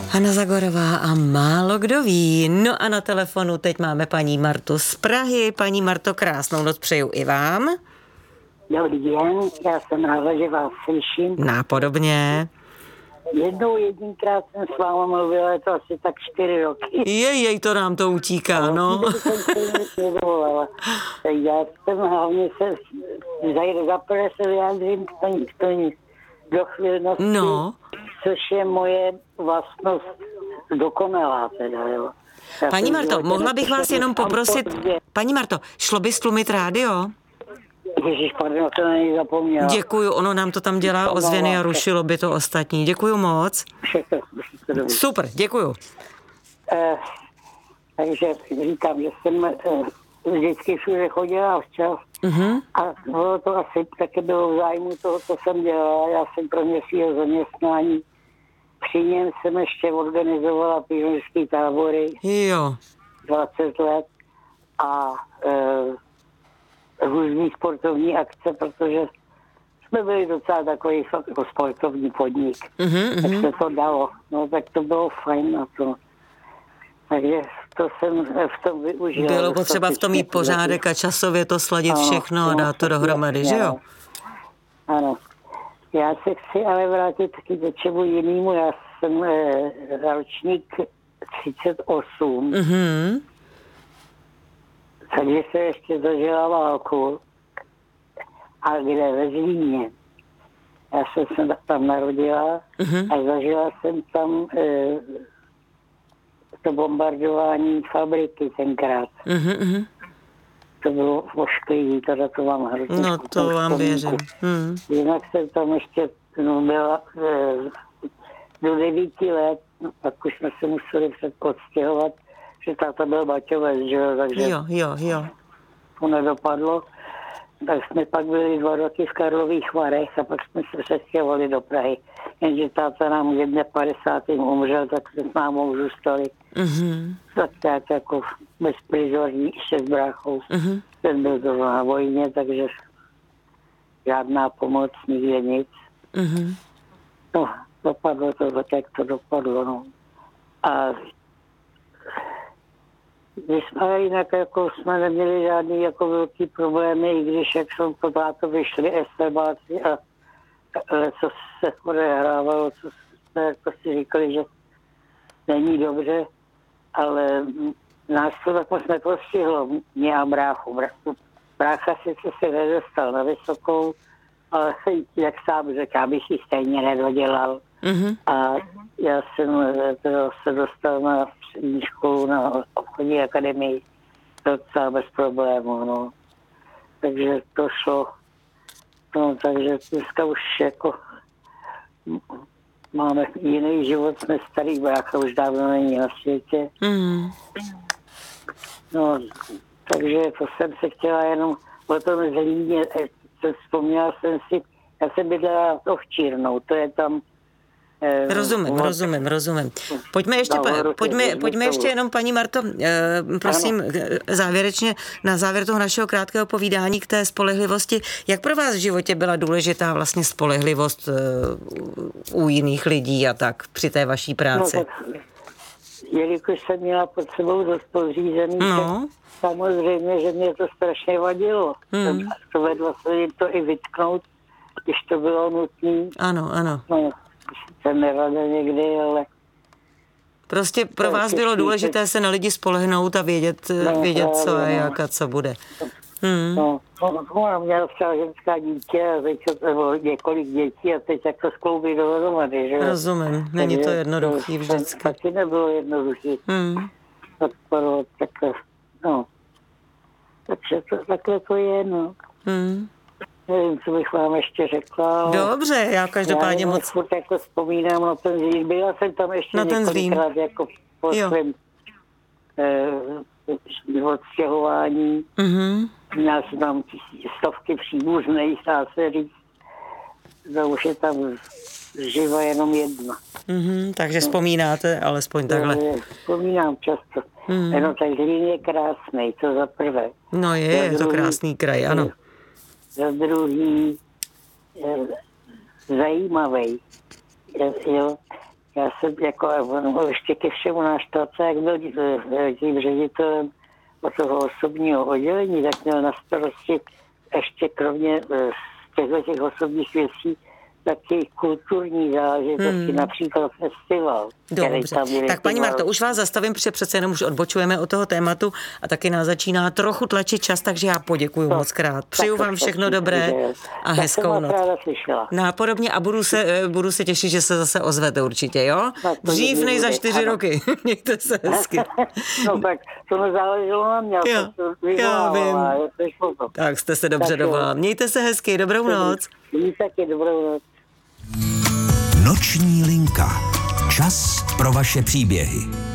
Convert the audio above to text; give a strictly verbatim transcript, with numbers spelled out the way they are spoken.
Hana Zagorová a málo kdo ví. No a na telefonu teď máme paní Martu z Prahy. Paní Marto, krásnou noc přeju i vám. Dobrý den, já jsem ráda, že vás slyším. Nápodobně. Jednou jedinkrát jsem s váma mluvila, je to asi tak čtyři roky. Jej, jej, to nám to utíká, no. Jsem se nedovolala. Já jsem hlavně se, zaprvé se vyjádřím k tomu, k tomu dochvilnosti, No. což je moje vlastnost dokonalá teda, jo. Já Paní jsem Marto, životě mohla bych vás jenom poprosit, paní Marto, šlo by stlumit rádio? Ježíš, pardon, to na něj zapomněla. Děkuju, ono nám to tam dělá ozvěny a rušilo by to ostatní. Děkuju moc. Všechno, všechno dobrý. Super, děkuju. Eh, takže říkám, že jsem eh, vždycky všude chodila včas Mhm. a bylo to asi taky bylo v zájmu toho, co jsem dělala. Já jsem pro mě svýho zaměstnání. Při něm jsem ještě organizovala pionýrské tábory Jo. dvacet let a eh, různý sportovní akce, protože jsme byli docela takový jako sportovní podnik. Mhm, Tak mhm. se to dalo. No tak to bylo fajn na to. Takže to jsem v tom využila. Bylo potřeba v tom mít pořádek a časově to sladit všechno a dát to dohromady, že jo? Ano. Já se chci ale vrátit taky do čemu jinému. Já jsem eh, ročník třicet osm. Mhm. Takže se ještě zažila válku. A kde ve Zlíně. Já jsem se tam narodila Mhm. a zažila jsem tam eh, to bombardování fabriky tenkrát. Mhm, mhm. To bylo ošklivý, teda to vám hrozně. No to vám věřím. Mhm. Jinak jsem tam ještě no, byla eh, do devíti let, no, pak už jsme se museli před odstěhovat, že táta byl baťovec, že jo, takže Jo, jo, jo. to nedopadlo. Tak jsme pak byli dva roky v Karlových Varech a pak jsme se přestěhovali do Prahy. Jenže táta nám v padesátém jedním umřel, tak jsme s mámou zůstali. Mhm. Tak tak jako bezprizorní ještě s bráchou. Mhm. Ten byl to na vojně, takže žádná pomoc, nikde nic. Mhm. No, dopadlo to, tak to dopadlo, no. A my jsme jinak jako jsme neměli žádný jako velký problémy, i když jak jsem to táto vyšli estebáci a co se odehrávalo, co jsme jako si říkali, že není dobře, ale nás to tak moc nepostihlo, mě a bráchu. Brácha sice se nedostal na vysokou, ale jak sám řekl, abych ji stejně nedodělal. Mhm. A já jsem teda se dostal na střední školu na obchodní akademii docela bez problémů, no. Takže to šlo. No, takže dneska už jako máme jiný život, jsme starý, brácha už dávno není na světě. Mhm. No, takže to jsem se chtěla jenom o tom Zlíně, vzpomněla jsem si, já jsem bydlela Ovčírnou, to je tam Eh, Rozumím, no, rozumím, rozumím. Pojďme ještě, no, pojďme, pojďme ještě jenom, paní Marto, eh, prosím, ano. závěrečně, na závěr toho našeho krátkého povídání k té spolehlivosti. Jak pro vás v životě byla důležitá vlastně spolehlivost eh, u jiných lidí a tak při té vaší práci? No, tak, jelikož jsem měla pod sebou dost podřízený, No. samozřejmě, že mě to strašně vadilo. Hmm. To vedlo se jim to i vytknout, když to bylo nutné. Ano, ano. No, jsem nerada někdy, ale... Prostě pro vás bylo důležité se na lidi spolehnout a vědět, no, vědět co a no. jak a co bude. Hmm. No, ona měla třeba ženská dítě a teď to bylo několik dětí a teď jak to skloubí dohromady, že? Rozumím, není to jednoduchý vždycky. To taky nebylo jednoduchý. Hmm. Podporovat, tak, no. Takže to, takhle to je, no. Hmm. Nevím, co bych vám ještě řekla. Dobře, já každopádně já moc... furt jako vzpomínám na ten Zlín. Byla jsem tam ještě na ten několikrát jako po svém eh, odstěhování. Mhm. Měl jsem tam stovky příbuzných, dá se říct. To už je tam živa jenom jedna. Mhm, takže vzpomínáte alespoň takhle. No, vzpomínám často. Mhm. No, tak Zlín je krásný, to za prvé. No je, je to krásný kraj, ano. Za druhý eh, zajímavý. Jo. Já jsem jako no, ještě ke všemu náš táta, jak byl tím ředitelem od toho osobního oddělení, tak měl na starosti ještě kromě těchto těch osobních věcí taky kulturní záležitosti, hmm. například festival. Dobře, tak paní Marto, už vás zastavím, protože přece jenom už odbočujeme od toho tématu a taky nás začíná trochu tlačit čas, takže já poděkuju no, moc krát. Přeju vám všechno dobré a hezkou noc. Nápodobně a budu se, budu se těšit, že se zase ozvete určitě, jo? Dřív než za čtyři ano. roky. Mějte se hezky. No tak to nezáleželo na mě. Jo, já vím. Tak jste se dobře dovolal. Mějte se hezky, dobrou noc. Mějte taky dobrou noc. Noční linka. Čas pro vaše příběhy.